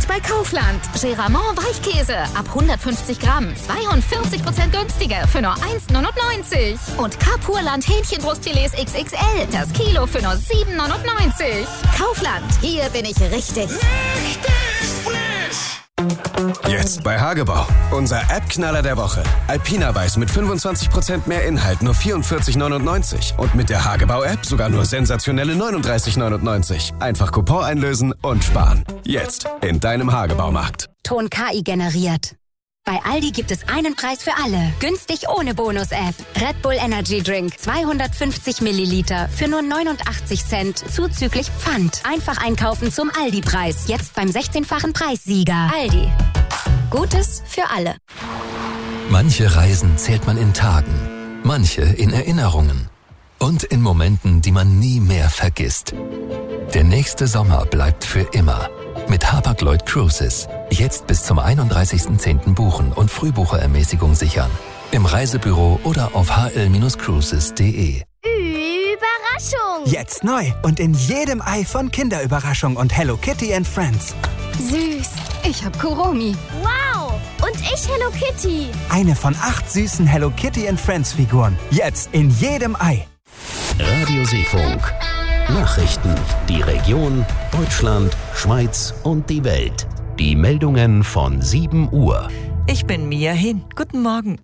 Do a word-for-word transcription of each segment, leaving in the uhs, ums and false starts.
Jetzt bei Kaufland. Geramont Weichkäse ab hundertfünfzig Gramm, zweiundvierzig Prozent günstiger für nur eins neunundneunzig. Und Kapurland Hähnchenbrustfilets X X L, das Kilo für nur sieben neunundneunzig. Kaufland, hier bin ich richtig. Richtig frisch! Jetzt bei Hagebau. Unser App-Knaller der Woche. Alpina Weiß mit fünfundzwanzig Prozent mehr Inhalt, nur vierundvierzig neunundneunzig. Und mit der Hagebau-App sogar nur sensationelle neununddreißig neunundneunzig. Einfach Coupon einlösen und sparen. Jetzt in deinem Hagebaumarkt. Ton K I generiert. Bei Aldi gibt es einen Preis für alle. Günstig ohne Bonus-App. Red Bull Energy Drink zweihundertfünfzig Milliliter für nur neunundachtzig Cent zuzüglich Pfand. Einfach einkaufen zum Aldi-Preis. Jetzt beim sechzehnfachen Preissieger. Aldi. Gutes für alle. Manche Reisen zählt man in Tagen, manche in Erinnerungen und in Momenten, die man nie mehr vergisst. Der nächste Sommer bleibt für immer. Mit Hapag-Lloyd Cruises. Jetzt bis zum einunddreißigsten zehnten buchen und Frühbucherermäßigung sichern. Im Reisebüro oder auf h l cruises punkt d e. Überraschung! Jetzt neu und in jedem Ei von Kinderüberraschung und Hello Kitty and Friends. Süß. Ich hab Kuromi. Wow! Und ich Hello Kitty. Eine von acht süßen Hello Kitty and Friends Figuren. Jetzt in jedem Ei. Radio Seefunk. Nachrichten. Die Region, Deutschland, Schweiz und die Welt. Die Meldungen von sieben Uhr. Ich bin Mia Hin. Guten Morgen.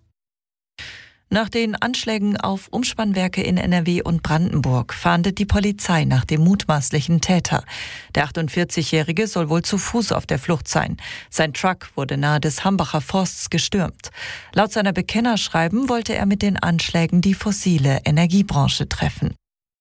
Nach den Anschlägen auf Umspannwerke in N R W und Brandenburg fahndet die Polizei nach dem mutmaßlichen Täter. Der achtundvierzigjährige soll wohl zu Fuß auf der Flucht sein. Sein Truck wurde nahe des Hambacher Forsts gestürmt. Laut seiner Bekennerschreiben wollte er mit den Anschlägen die fossile Energiebranche treffen.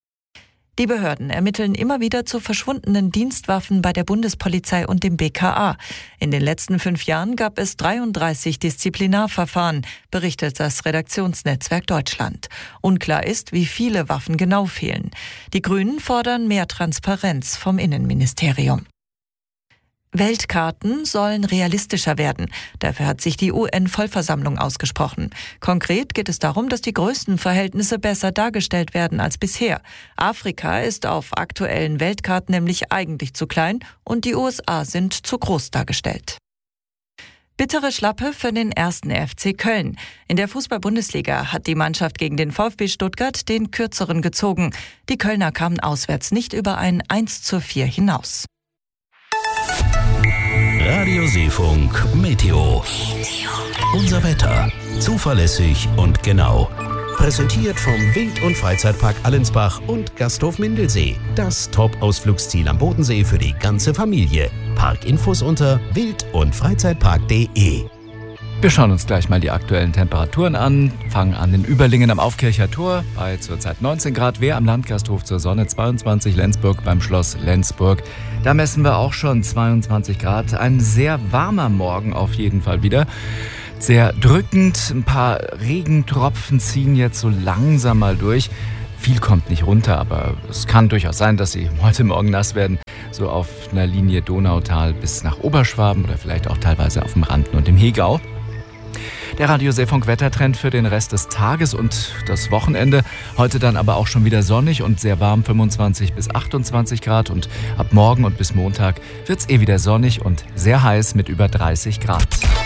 Die Behörden ermitteln immer wieder zu verschwundenen Dienstwaffen bei der Bundespolizei und dem B K A. In den letzten fünf Jahren gab es dreiunddreißig Disziplinarverfahren, berichtet das Redaktionsnetzwerk Deutschland. Unklar ist, wie viele Waffen genau fehlen. Die Grünen fordern mehr Transparenz vom Innenministerium. Weltkarten sollen realistischer werden. Dafür hat sich die U N-Vollversammlung ausgesprochen. Konkret geht es darum, dass die Größenverhältnisse besser dargestellt werden als bisher. Afrika ist auf aktuellen Weltkarten nämlich eigentlich zu klein und die U S A sind zu groß dargestellt. Bittere Schlappe für den ersten F C Köln. In der Fußball-Bundesliga hat die Mannschaft gegen den VfB Stuttgart den Kürzeren gezogen. Die Kölner kamen auswärts nicht über ein eins zu vier hinaus. Radio Seefunk Meteo. Unser Wetter. Zuverlässig und genau. Präsentiert vom Wild- und Freizeitpark Allensbach und Gasthof Mindelsee. Das Top-Ausflugsziel am Bodensee für die ganze Familie. Parkinfos unter wild- und freizeitpark punkt d e. Wir schauen uns gleich mal die aktuellen Temperaturen an. Fangen an in Überlingen am Aufkircher Tor bei zurzeit neunzehn Grad. Wehr am Landgasthof zur Sonne zweiundzwanzig. Lenzburg beim Schloss Lenzburg. Da messen wir auch schon zweiundzwanzig Grad. Ein sehr warmer Morgen auf jeden Fall wieder. Sehr drückend. Ein paar Regentropfen ziehen jetzt so langsam mal durch. Viel kommt nicht runter, aber es kann durchaus sein, dass sie heute Morgen nass werden. So auf einer Linie Donautal bis nach Oberschwaben oder vielleicht auch teilweise auf dem Randen und im Hegau. Der Radio Seefunk Wettertrend für den Rest des Tages und das Wochenende. Heute dann aber auch schon wieder sonnig und sehr warm, fünfundzwanzig bis achtundzwanzig Grad. Und ab morgen und bis Montag wird's eh wieder sonnig und sehr heiß mit über dreißig Grad.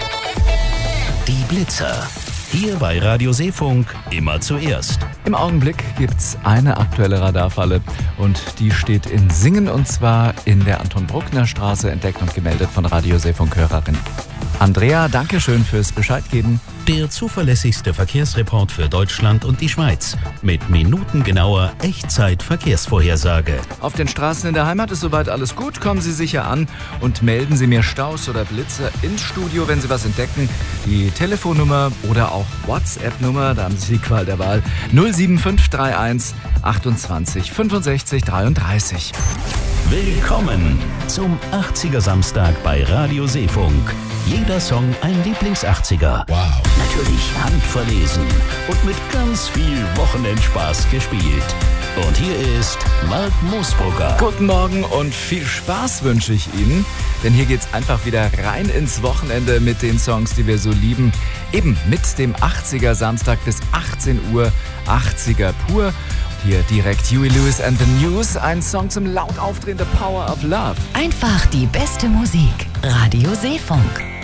Die Blitzer. Hier bei Radio Seefunk immer zuerst. Im Augenblick gibt's eine aktuelle Radarfalle und die steht in Singen und zwar in der Anton-Bruckner-Straße, entdeckt und gemeldet von Radio Seefunk-Hörerin Andrea. Dankeschön fürs Bescheidgeben. Der zuverlässigste Verkehrsreport für Deutschland und die Schweiz. Mit minutengenauer Echtzeit-Verkehrsvorhersage. Auf den Straßen in der Heimat ist soweit alles gut. Kommen Sie sicher an und melden Sie mir Staus oder Blitze ins Studio, wenn Sie was entdecken. Die Telefonnummer oder auch WhatsApp-Nummer, da haben Sie die Qual der Wahl. null sieben fünf drei eins achtundzwanzig fünfundsechzig dreiunddreißig. Willkommen zum achtziger Samstag bei Radio Seefunk. Jeder Song ein Lieblings-achtziger. Wow. Natürlich handverlesen und mit ganz viel Wochenendspaß gespielt. Und hier ist Mark Moosbrugger. Guten Morgen und viel Spaß wünsche ich Ihnen. Denn hier geht's einfach wieder rein ins Wochenende mit den Songs, die wir so lieben. Eben mit dem achtziger Samstag bis achtzehn Uhr. achtziger pur. Hier direkt Huey Lewis and the News. Ein Song zum laut aufdrehen, The Power of Love. Einfach die beste Musik. Radio Seefunk.